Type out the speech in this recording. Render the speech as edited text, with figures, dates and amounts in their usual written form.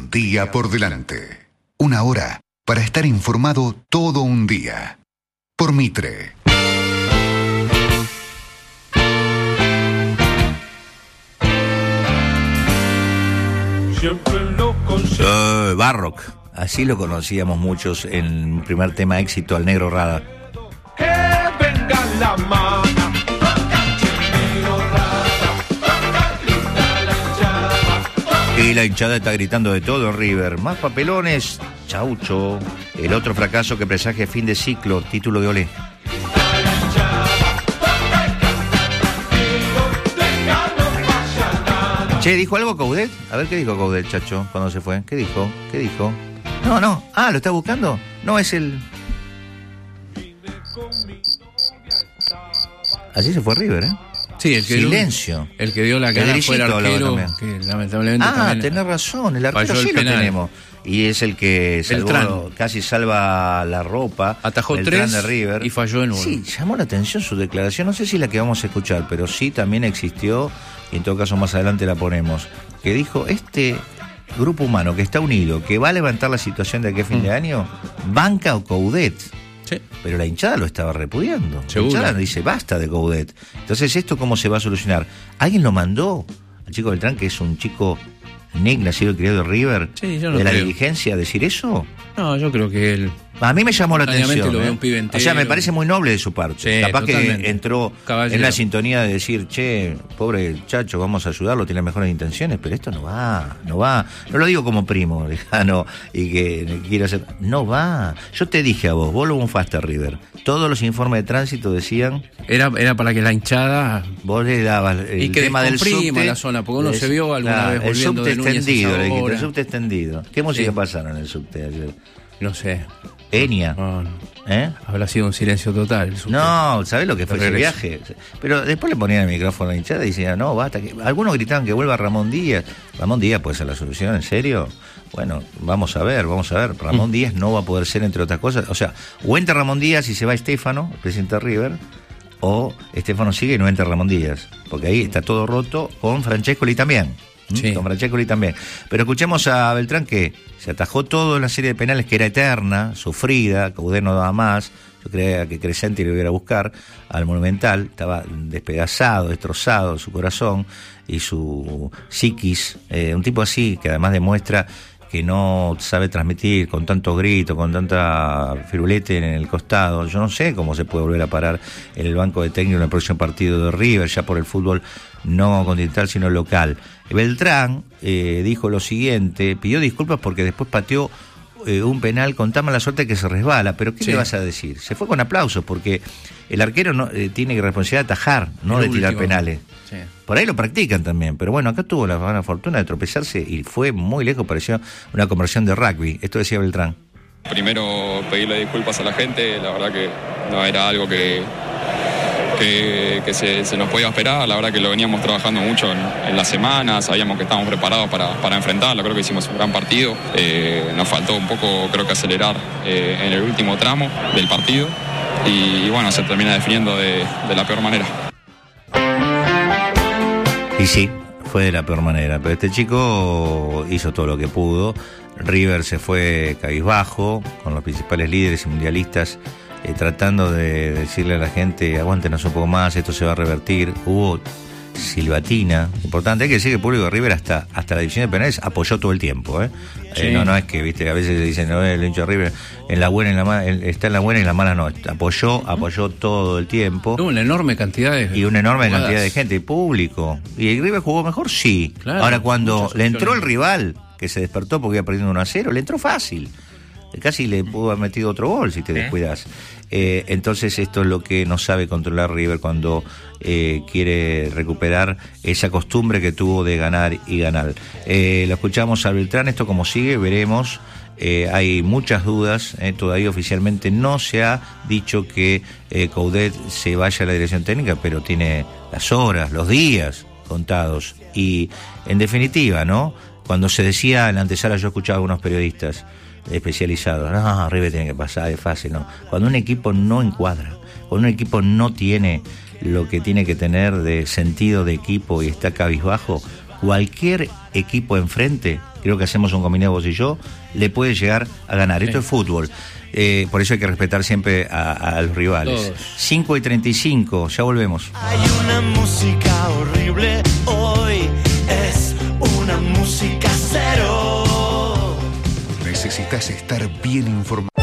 Un día por delante. Una hora para estar informado todo un día. Por Mitre. Barrock, así lo conocíamos muchos en el primer tema éxito al Negro Rada. Que venga la mana, y la hinchada está gritando de todo, River. Más papelones, chaucho. El otro fracaso que presagia fin de ciclo, título de Olé. Che, ¿dijo algo Coudet? A ver qué dijo Coudet, chacho, cuando se fue. ¿Qué dijo? No. Ah, ¿lo está buscando? No, es el... Así se fue River, ¿eh? Sí, el que silencio. Dio, el que dio la cara fue el arquero, que lamentablemente también... tenés razón, el arquero sí lo tenemos. Y es el que salvó, casi salva la ropa. Atajó 3 de River y falló en 1. Sí, llamó la atención su declaración. No sé si la que vamos a escuchar, pero sí también existió, y en todo caso más adelante la ponemos, que dijo, este grupo humano que está unido, que va a levantar la situación de aquí a fin de año, banca o Coudet. Sí. Pero la hinchada lo estaba repudiando. ¿Seguro? La hinchada dice, basta de Coudet. Entonces, ¿esto cómo se va a solucionar? ¿Alguien lo mandó? Al chico Beltrán, que es un chico Nick, nacido y criado de River, sí, yo no de la creo. Dirigencia, a decir eso. No, yo creo que él... A mí me llamó la atención. Lo veo un pibe entero. O sea, me parece muy noble de su parte. Sí, capaz totalmente. que entró Caballero. en la sintonía de decir, che, pobre chacho, vamos a ayudarlo, tiene mejores intenciones, pero esto no va. No lo digo como primo lejano y que quiero hacer. No va. Yo te dije a vos lo bufaste a River. Todos los informes de tránsito decían... Era para que la hinchada... Vos le dabas el tema del subte. la zona, porque uno se vio alguna vez volviendo de Núñez extendido, a esa hora. el subte extendido. ¿Qué música pasaron en el subte ayer? No sé. Enia. No. ¿Eh? Habrá sido un silencio total. No, ¿sabés lo que fue ese viaje? Pero después le ponían el micrófono a la hinchada y decían, no, basta. Algunos gritaban que vuelva Ramón Díaz. Ramón Díaz puede ser la solución, ¿en serio? Bueno, vamos a ver. Ramón Díaz no va a poder ser, entre otras cosas. O sea, o entra Ramón Díaz y se va Estefano, el presidente de River, o Estefano sigue y no entra Ramón Díaz. Porque ahí está todo roto con Francescoli también. Sí. Con Francescoli también. Pero escuchemos a Beltrán, que se atajó todo en la serie de penales que era eterna, sufrida, Coudet no daba más. Yo creía que Crescenti lo iba a buscar al Monumental. Estaba despedazado, destrozado su corazón y su psiquis. Un tipo así que además demuestra que no sabe transmitir con tanto grito, con tanta firulete en el costado. Yo no sé cómo se puede volver a parar en el banco de técnico en el próximo partido de River, ya por el fútbol no continental sino local. Beltrán dijo lo siguiente, pidió disculpas porque después pateó un penal con tan mala suerte que se resbala, pero ¿qué le vas a decir? Se fue con aplausos porque el arquero no, tiene responsabilidad de atajar, no de tirar penales. Sí. Por ahí lo practican también, pero bueno, acá tuvo la buena fortuna de tropezarse y fue muy lejos, pareció una conversión de rugby. Esto decía Beltrán. Primero pedirle disculpas a la gente, la verdad que no era algo que se nos podía esperar, la verdad que lo veníamos trabajando mucho en la semana, sabíamos que estábamos preparados para enfrentarlo, creo que hicimos un gran partido, nos faltó un poco creo que acelerar en el último tramo del partido y bueno, se termina definiendo de la peor manera. Y sí, fue de la peor manera, pero este chico hizo todo lo que pudo. River se fue cabizbajo con los principales líderes y mundialistas tratando de decirle a la gente, aguántenos un poco más, esto se va a revertir. Hubo silbatina importante. Hay que decir que el público de River hasta la división de penales apoyó todo el tiempo, ¿eh? Sí. No es que, viste, a veces dicen, no, el hincha de River en la buena y en la mala, está en la buena y en la mala no. Apoyó todo el tiempo. Una enorme cantidad de y una enorme cantidad de gente, público. ¿Y el River jugó mejor? Sí. Claro, ahora cuando le entró el rival, que se despertó porque iba perdiendo 1-0, le entró fácil. Casi le pudo haber metido otro gol si te descuidas. Entonces esto es lo que no sabe controlar River cuando quiere recuperar esa costumbre que tuvo de ganar y ganar. Lo escuchamos a Beltrán, esto como sigue, veremos. Hay muchas dudas, todavía oficialmente no se ha dicho que Coudet se vaya a la dirección técnica, pero tiene las horas, los días contados. Y en definitiva, ¿no? Cuando se decía en la antesala, yo escuchaba a algunos periodistas especializados, no, River tiene que pasar, es fácil, no. Cuando un equipo no encuadra, cuando un equipo no tiene lo que tiene que tener de sentido de equipo y está cabizbajo, cualquier equipo enfrente creo que hacemos un combinado vos y yo, le puede llegar a ganar. Esto es fútbol. Por eso hay que respetar siempre a los rivales. 5:35, ya volvemos. Hay una música horrible hoy, es una música cero. Necesitas estar bien informado.